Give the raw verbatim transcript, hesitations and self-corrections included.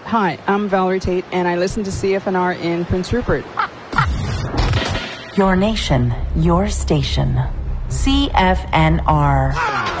Hi, I'm Valerie Tate, and I listen to C F N R in Prince Rupert. Your nation, your station. C F N R.